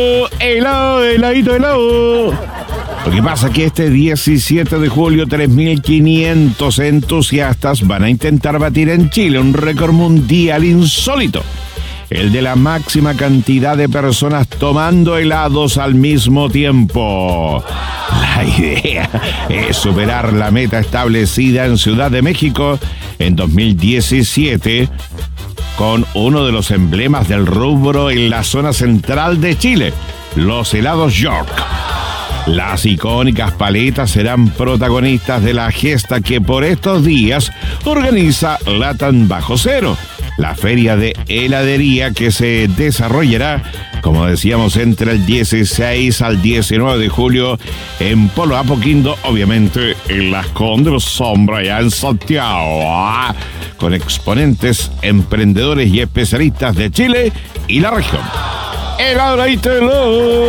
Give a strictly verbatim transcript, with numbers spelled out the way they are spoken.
helado, heladito, helado. Lo que pasa es que este diecisiete de julio, tres mil quinientos entusiastas van a intentar batir en Chile un récord mundial insólito. El de la máxima cantidad de personas tomando helados al mismo tiempo. La idea es superar la meta establecida en Ciudad de México en dos mil diecisiete con uno de los emblemas del rubro en la zona central de Chile, los helados York. Las icónicas paletas serán protagonistas de la gesta que por estos días organiza Latam Bajo Cero, la feria de heladería que se desarrollará, como decíamos, entre el dieciséis al diecinueve de julio en Polo Apoquindo, obviamente en Las Condes, Sombra, allá en Santiago, ¿ah? Con exponentes, emprendedores y especialistas de Chile y la región. ¡Heladito!